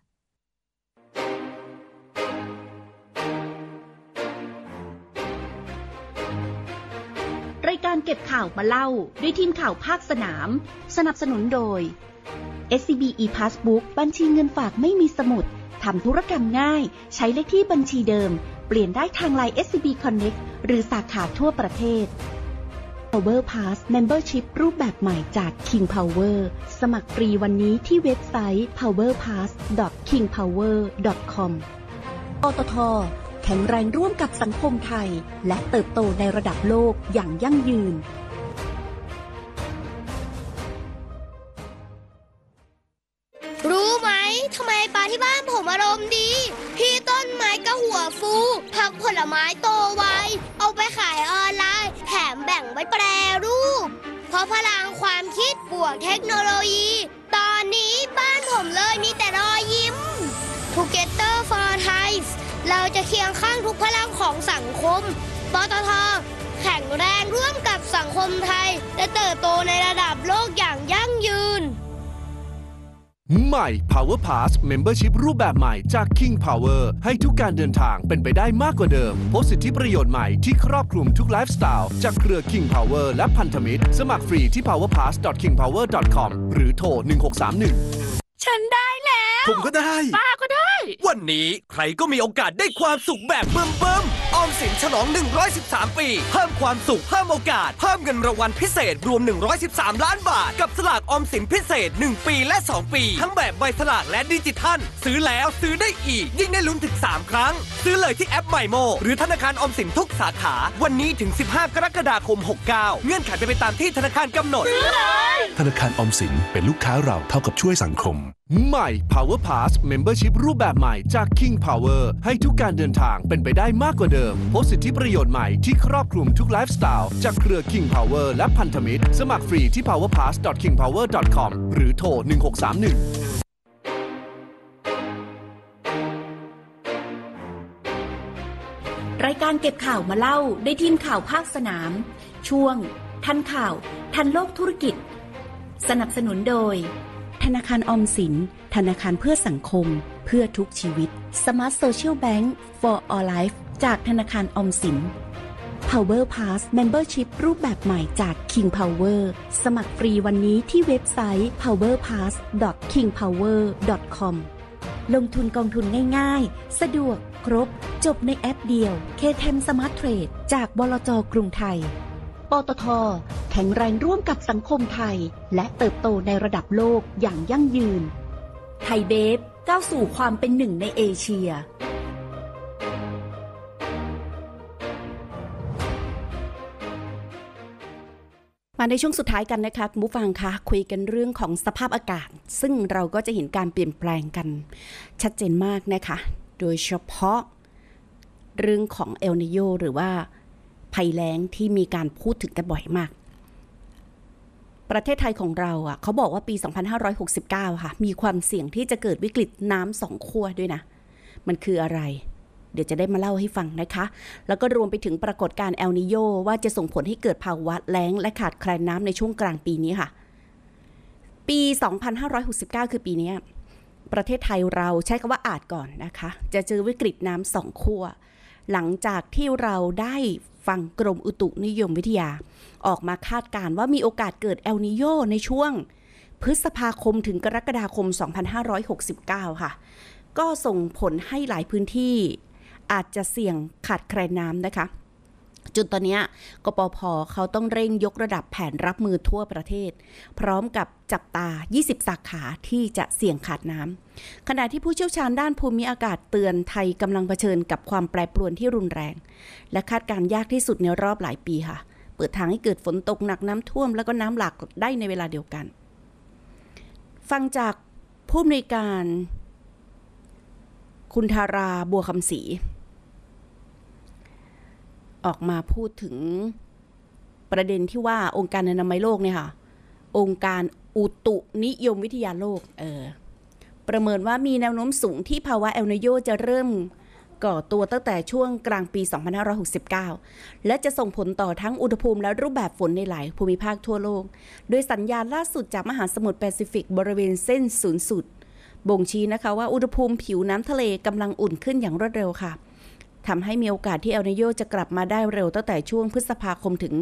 รายการเก็บข่าวมาเล่าด้วยทีมข่าวภาคสนามสนับสนุนโดย เอส ซี บี e-Passbook บัญชีเงินฝากไม่มีสมุดทำธุรกรรมง่ายใช้เลขที่บัญชีเดิมเปลี่ยนได้ทาง ไลน์ เอส ซี บี Connect หรือสาขาทั่วประเทศ Power Pass Membership รูปแบบใหม่จาก King Power สมัครฟรีวันนี้ที่เว็บไซต์ พาวเวอร์พาส ดอท คิงพาวเวอร์ ดอท คอม ปตท.แข็งแรงร่วมกับสังคมไทยและเติบโตในระดับโลกอย่างยั่งยืนรู้ไหมทำไมปลาที่บ้านผมอารมณ์ดีพี่ต้นไม้ก็หัวฟูผักผลไม้โตไวเอาไปขายออนไลน์แถมแบ่งไว้แปรรูปเพราะพลังความคิดบวกเทคโนโลยีตอนนี้บ้านผมเลยมีแต่รอยยิ้ม Together for Thai เราจะเคียงข้างทุกพลังของสังคมปตท.แข็งแรงร่วมกับสังคมไทยและเติบโตในระดับโลกอย่างยั่งยืนใหม่ Power Pass Membership รูปแบบใหม่จาก King Power ให้ทุกการเดินทางเป็นไปได้มากกว่าเดิมพบสิทธิประโยชน์ใหม่ที่ครอบคลุมทุกไลฟ์สไตล์จากเครือ King Power และพันธมิตรสมัครฟรีที่ พาวเวอร์ พาส ดอท คิงพาวเวอร์ ดอท คอม หรือโทรหนึ่งหกสามหนึ่งฉันได้แล้วผมก็ได้ป้าก็ได้วันนี้ใครก็มีโอกาสได้ความสุขแบบเบิ่มๆออมสินฉลองหนึ่งร้อยสิบสามปีเพิ่มความสุขเพิ่มโอกาสเพิ่มเงินรางวัลพิเศษรวมหนึ่งร้อยสิบสามล้านบาทกับสลากออมสินพิเศษหนึ่งปีและสองปีทั้งแบบใบสลากและดิจิทัลซื้อแล้วซื้อได้อีกยิ่งได้ลุ้นถึงสามครั้งซื้อเลยที่แอป My Mo หรือธนาคารออมสินทุกสาขาวันนี้ถึงสิบห้ากรกฎาคมหกเก้าเงื่อนไขเป็นไปตามที่ธนาคารกำหนดซื้อเลยธนาคารออมสินเป็นลูกค้าเราเท่ากับช่วยสังคมใหม่ Power Pass Membership รูปแบบใหม่จาก King Power ให้ทุกการเดินทางเป็นไปได้มากกว่าเดิมพบสิทธิประโยชน์ใหม่ที่ครอบคลุมทุกไลฟ์สไตล์จากเครือ King Power และพันธมิตรสมัครฟรีที่ พาวเวอร์ พาส ดอท คิงพาวเวอร์ ดอท คอม หรือโทรหนึ่งหกสามหนึ่งรายการเก็บข่าวมาเล่าได้ทีมข่าวภาคสนามช่วงทันข่าวทันโลกธุรกิจสนับสนุนโดยธนาคารออมสินธนาคารเพื่อสังคมเพื่อทุกชีวิต Smart Social Bank for All Life จากธนาคารออมสิน Power Pass Membership รูปแบบใหม่จาก King Power สมัครฟรีวันนี้ที่เว็บไซต์ พาวเวอร์ พาส ดอท คิงพาวเวอร์ ดอท คอม ลงทุนกองทุนง่ายๆสะดวกครบจบในแอปเดียว เค เท็น Smart Trade จากบลจ.กรุงไทยปตท.แข็งแรงร่วมกับสังคมไทยและเติบโตในระดับโลกอย่างยั่งยืนไทยเบฟก้าวสู่ความเป็นหนึ่งในเอเชียมาในช่วงสุดท้ายกันนะคะคุณผู้ฟังคะคุยกันเรื่องของสภาพอากาศซึ่งเราก็จะเห็นการเปลี่ยนแปลงกันชัดเจนมากนะคะโดยเฉพาะเรื่องของเอลนิโญหรือว่าภัยแล้งที่มีการพูดถึงกันบ่อยมากประเทศไทยของเราอ่ะเขาบอกว่าปีสองพันห้าร้อยหกสิบเก้าค่ะมีความเสี่ยงที่จะเกิดวิกฤตน้ำสองขั้วด้วยนะมันคืออะไรเดี๋ยวจะได้มาเล่าให้ฟังนะคะแล้วก็รวมไปถึงปรากฏการณ์เอลนิโญว่าจะส่งผลให้เกิดภาวะแล้งและขาดแคลนน้ำในช่วงกลางปีนี้ค่ะปีสองพันห้าร้อยหกสิบเก้าคือปีนี้ประเทศไทยเราใช้คำว่าอาจก่อนนะคะจะเจอวิกฤตน้ำสองขั้วหลังจากที่เราได้ฟังกรมอุตุนิยมวิทยาออกมาคาดการณ์ว่ามีโอกาสเกิดเอลนิโญในช่วงพฤษภาคมถึงกรกฎาคมสองพันห้าร้อยหกสิบเก้าค่ะก็ส่งผลให้หลายพื้นที่อาจจะเสี่ยงขาดแคลนน้ำนะคะจนตอนนี้กปภ.เขาต้องเร่งยกระดับแผนรับมือทั่วประเทศพร้อมกับจับตายี่สิบสาขาที่จะเสี่ยงขาดน้ำขณะที่ผู้เชี่ยวชาญด้านภูมิอากาศเตือนไทยกำลังเผชิญกับความแปรปรวนที่รุนแรงและคาดการณ์ยากที่สุดในรอบหลายปีค่ะเปิดทางให้เกิดฝนตกหนักน้ำท่วมแล้วก็น้ำหลากได้ในเวลาเดียวกันฟังจากผู้อำนวยการคุณธาราบัวคำศรีออกมาพูดถึงประเด็นที่ว่าองค์การอนามัยโลกเนี่ยค่ะองค์การอุตุนิยมวิทยาโลกเออประเมินว่ามีแนวโน้มสูงที่ภาวะเอลนิโญจะเริ่มก่อตัวตั้งแต่ช่วงกลางปีสองพันห้าร้อยหกสิบเก้าและจะส่งผลต่อทั้งอุณหภูมิและรูปแบบฝนในหลายภูมิภาคทั่วโลกโดยสัญญาณล่าสุดจากมหาสมุทรแปซิฟิกบริเวณเส้นศูนย์สูตรบ่งชี้นะคะว่าอุณหภูมิผิวน้ำทะเลกำลังอุ่นขึ้นอย่างรวดเร็วค่ะทำให้มีโอกาสที่เอลนิโญจะกลับมาได้เร็วตั้งแต่ช่วงพฤษภาคมถึง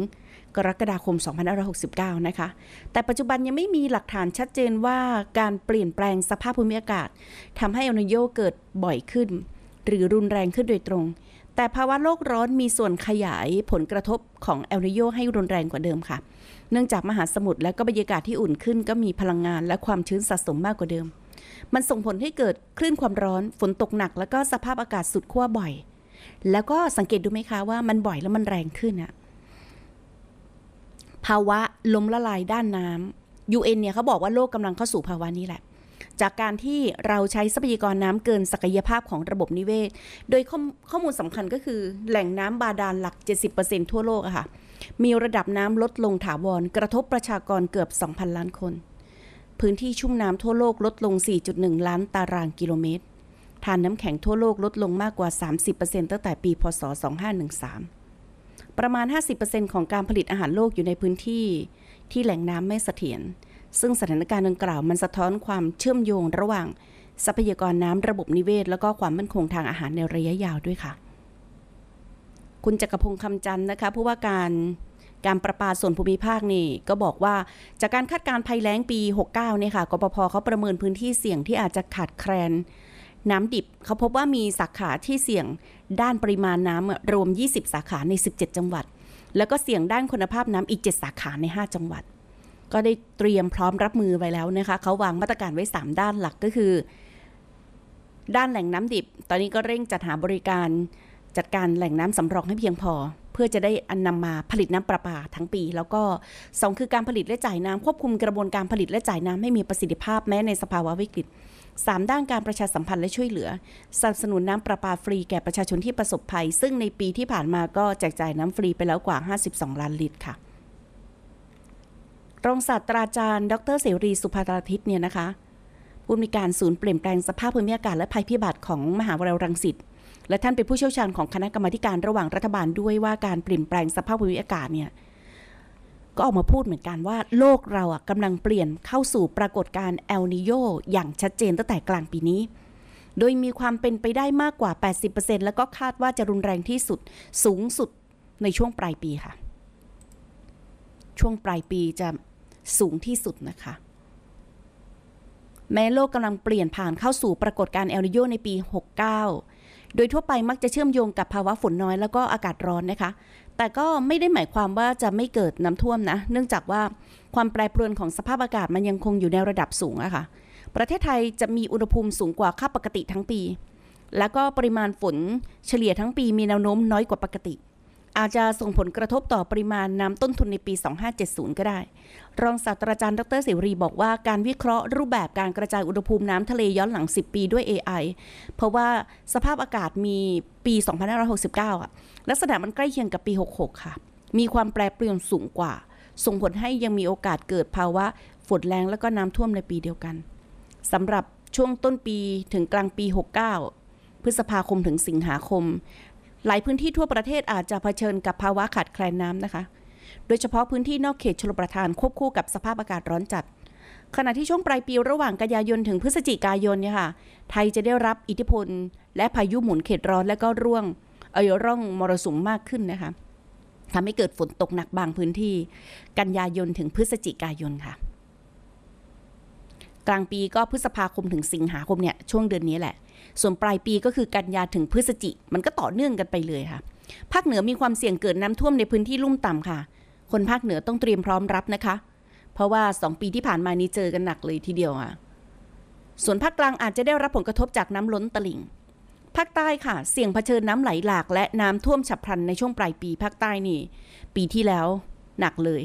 กรกฎาคมสองพันห้าร้อยหกสิบเก้านะคะแต่ปัจจุบันยังไม่มีหลักฐานชัดเจนว่าการเปลี่ยนแปลงสภาพภูมิอากาศทำให้เอลนิโญเกิดบ่อยขึ้นหรือรุนแรงขึ้นโดยตรงแต่ภาวะโลกร้อนมีส่วนขยายผลกระทบของเอลนิโญให้รุนแรงกว่าเดิมค่ะเนื่องจากมหาสมุทรและก็บรรยากาศที่อุ่นขึ้นก็มีพลังงานและความชื้นสะสมมากกว่าเดิมมันส่งผลให้เกิดคลื่นความร้อนฝนตกหนักแล้วก็สภาพอากาศสุดขั้วบ่อยแล้วก็สังเกตดูไหมคะว่ามันบ่อยแล้วมันแรงขึ้นอะภาวะล้มละลายด้านน้ำ ยู เอ็น เนี่ยเขาบอกว่าโลกกำลังเข้าสู่ภาวะนี้แหละจากการที่เราใช้ทรัพยากรน้ำเกินศักยภาพของระบบนิเวศโดยข้อมูลสำคัญก็คือแหล่งน้ำบาดาลหลัก เจ็ดสิบเปอร์เซ็นต์ ทั่วโลกอะค่ะมีระดับน้ำลดลงถาวรกระทบประชากรเกือบ สองพัน ล้านคนพื้นที่ชุ่มน้ำทั่วโลกลดลง สี่จุดหนึ่ง ล้านตารางกิโลเมตรทานน้ำแข็งทั่วโลกลดลงมากกว่า สามสิบเปอร์เซ็นต์ ตั้งแต่ปีพ.ศ. สองพันห้าร้อยสิบสามประมาณ ห้าสิบเปอร์เซ็นต์ ของการผลิตอาหารโลกอยู่ในพื้นที่ที่แหล่งน้ำไม่เสถียรซึ่งสถานการณ์ดังกล่าวมันสะท้อนความเชื่อมโยงระหว่างทรัพยากรน้ำระบบนิเวศแล้วก็ความมั่นคงทางอาหารในระยะยาวด้วยค่ะคุณจักรพงษ์คำจันทร์นะคะผู้ว่าการการประปาส่วนภูมิภาคนี่ก็บอกว่าจากการคาดการณ์ภัยแล้งปีหกสิบเก้าเนี่ยค่ะกปภ.เขาประเมินพื้นที่เสี่ยงที่อาจจะขาดแคลนน้ำดิบเขาพบว่ามีสาขาที่เสี่ยงด้านปริมาณน้ำรวมยี่สิบสาขาในสิบเจ็ดจังหวัดแล้วก็เสี่ยงด้านคุณภาพน้ำอีกเจ็ดสาขาในห้าจังหวัดก็ได้เตรียมพร้อมรับมือไว้แล้วนะคะเขาวางมาตรการไว้สามด้านหลักก็คือด้านแหล่งน้ำดิบตอนนี้ก็เร่งจัดหาบริการจัดการแหล่งน้ำสำรองให้เพียงพอเพื่อจะได้นำมาผลิตน้ำประปาทั้งปีแล้วก็สองคือการผลิตและจ่ายน้ำควบคุมกระบวนการผลิตและจ่ายน้ำให้มีประสิทธิภาพแม้ในสภาวะวิกฤตสามด้านการประชาสัมพันธ์และช่วยเหลือสนับสนุนน้ำประปาฟรีแก่ประชาชนที่ประสบภัยซึ่งในปีที่ผ่านมาก็แจกจ่ายน้ำฟรีไปแล้วกว่าห้าสิบสองล้านลิตรค่ะรองศาสตราจารย์ดร.เสรีสุภาตราทิตย์เนี่ยนะคะผู้อำนวยการศูนย์เปลี่ยนแปลงสภาพภูมิอากาศและภัยพิบัติของมหาวิทยาลัยรังสิตและท่านเป็นผู้เชี่ยวชาญของคณะกรรมาการระหว่างรัฐบาลด้วยว่าการเปลี่ยนแปลงสภาพภูมิอากาศเนี่ยก็ออกมาพูดเหมือนกันว่าโลกเราอ่ะกำลังเปลี่ยนเข้าสู่ปรากฏการณ์เอลนิโญอย่างชัดเจนตั้งแต่กลางปีนี้โดยมีความเป็นไปได้มากกว่า แปดสิบเปอร์เซ็นต์ แล้วก็คาดว่าจะรุนแรงที่สุดสูงสุดในช่วงปลายปีค่ะช่วงปลายปีจะสูงที่สุดนะคะแม้โลกกำลังเปลี่ยนผ่านเข้าสู่ปรากฏการณ์เอลนิโญในปีหกสิบเก้าโดยทั่วไปมักจะเชื่อมโยงกับภาวะฝนน้อยแล้วก็อากาศร้อนนะคะแต่ก็ไม่ได้หมายความว่าจะไม่เกิดน้ำท่วมนะเนื่องจากว่าความแปรปรวนของสภาพอากาศมันยังคงอยู่ในระดับสูงอะค่ะประเทศไทยจะมีอุณหภูมิสูงกว่าค่าปกติทั้งปีแล้วก็ปริมาณฝนเฉลี่ยทั้งปีมีแนวโน้มน้อยกว่าปกติอาจจะส่งผลกระทบต่อปริมาณน้ำต้นทุนในปีสองพันห้าร้อยเจ็ดสิบก็ได้รองศาสตราจารย์ดร.เสรีบอกว่าการวิเคราะห์รูปแบบการกระจายอุณหภูมิน้ำทะเลย้อนหลังสิบปีด้วย เอ ไอ เพราะว่าสภาพอากาศมีปีสองพันห้าร้อยหกสิบเก้าอ่ะลักษณะมันใกล้เคียงกับปีหกสิบหกค่ะมีความแปรเปลี่ยนสูงกว่าส่งผลให้ยังมีโอกาสเกิดภาวะฝนแรงแล้วก็น้ำท่วมในปีเดียวกันสำหรับช่วงต้นปีถึงกลางปีหกสิบเก้าพฤษภาคมถึงสิงหาคมหลายพื้นที่ทั่วประเทศอาจจะเผชิญกับภาวะขาดแคลนน้ำนะคะโดยเฉพาะพื้นที่นอกเขตชลประทานควบคู่กับสภาพอากาศร้อนจัดขณะที่ช่วงปลายปีระหว่างกันยายนถึงพฤศจิกายนเนี่ยค่ะไทยจะได้รับอิทธิพลและพายุหมุนเขตร้อนและก็ร่วงเอ่ยร่องมรสุมมากขึ้นนะคะทำให้เกิดฝนตกหนักบางพื้นที่กันยายนถึงพฤศจิกายนค่ะกลางปีก็พฤษภาคมถึงสิงหาคมเนี่ยช่วงเดือนนี้แหละส่วนปลายปีก็คือกันยาถึงพฤศจิกมันก็ต่อเนื่องกันไปเลยค่ะภาคเหนือมีความเสี่ยงเกิดน้ำท่วมในพื้นที่ลุ่มต่ำค่ะคนภาคเหนือต้องเตรียมพร้อมรับนะคะเพราะว่าสองปีที่ผ่านมานี้เจอกันหนักเลยทีเดียวอ่ะส่วนภาคกลางอาจจะได้รับผลกระทบจากน้ำล้นตลิ่งภาคใต้ค่ะเสี่ยงเผชิญน้ำไหลหลากและน้ำท่วมฉับพลันในช่วงปลายปีภาคใต้นี่ปีที่แล้วหนักเลย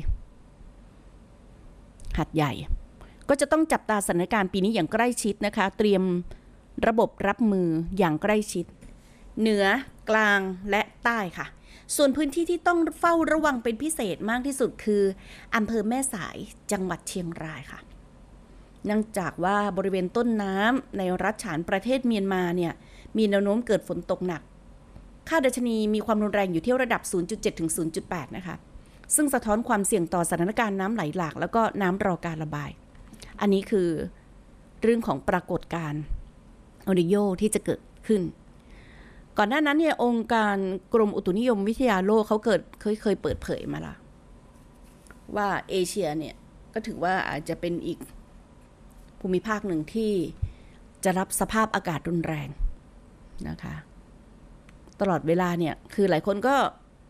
หาดใหญ่ก็จะต้องจับตาสถานการณ์ปีนี้อย่างใกล้ชิดนะคะเตรียมระบบรับมืออย่างใกล้ชิดเหนือกลางและใต้ค่ะส่วนพื้นที่ที่ต้องเฝ้าระวังเป็นพิเศษมากที่สุดคืออำเภอแม่สายจังหวัดเชียงรายค่ะเนื่องจากว่าบริเวณต้นน้ำในรัฐฉานประเทศเมียนมาเนี่ยมีแนวโน้มเกิดฝนตกหนักค่าดัชนีมีความรุนแรงอยู่ที่ระดับ ศูนย์จุดเจ็ด ถึง ศูนย์จุดแปด นะคะซึ่งสะท้อนความเสี่ยงต่อสถานการณ์น้ำไหลหลากแล้วก็น้ำรอการระบายอันนี้คือเรื่องของปรากฏการณ์เอลนิโญที่จะเกิดขึ้นก่อนหน้านั้นเนี่ยองค์การกรมอุตุนิยมวิทยาโลกเขาเกิดเคยเคยเปิดเผยมาละว่าเอเชียเนี่ยก็ถือว่าอาจจะเป็นอีกภูมิภาคหนึ่งที่จะรับสภาพอากาศรุนแรงนะคะตลอดเวลาเนี่ยคือหลายคนก็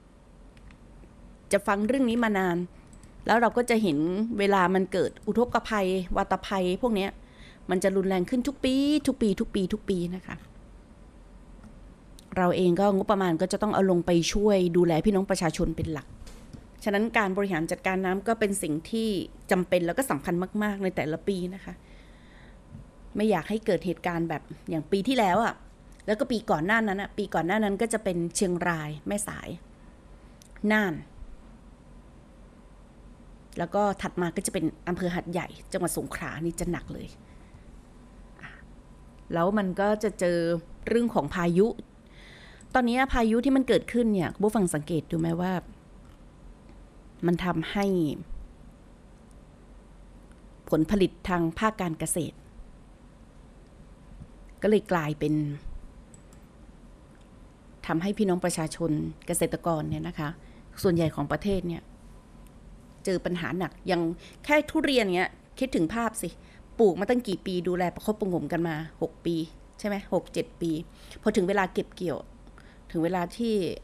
จะฟังเรื่องนี้มานานแล้วเราก็จะเห็นเวลามันเกิดอุทกภัยวาตภัยพวกนี้มันจะรุนแรงขึ้นทุกปีทุกปีทุกปีทุกปีนะคะเราเองก็งบประมาณก็จะต้องเอาลงไปช่วยดูแลพี่น้องประชาชนเป็นหลักฉะนั้นการบริหารจัดการน้ำก็เป็นสิ่งที่จำเป็นแล้วก็สำคัญมากๆในแต่ละปีนะคะไม่อยากให้เกิดเหตุการณ์แบบอย่างปีที่แล้วอ่ะแล้วก็ปีก่อนหน้านั้นอ่ะปีก่อนหน้านั้นก็จะเป็นเชียงรายแม่สายน่านแล้วก็ถัดมาก็จะเป็นอำเภอหัดใหญ่จังหวัดสงขลานี่จะหนักเลยแล้วมันก็จะเจอเรื่องของพายุตอนนี้พายุที่มันเกิดขึ้นเนี่ยผู้ฟังสังเกตดูไหมว่ามันทำให้ผลผลิตทางภาคการเกษตรก็เลยกลายเป็นทำให้พี่น้องประชาชนเกษตรกรเนี่ยนะคะส่วนใหญ่ของประเทศเนี่ยเจอปัญหาหนักอย่างแค่ทุเรียนเงี้ยคิดถึงภาพสิปลูกมาตั้งกี่ปีดูแลประคบประหงมกันมาหกปีใช่ไหมหกเจ็ดปีพอถึงเวลาเก็บเกี่ยวถึงเวลาที่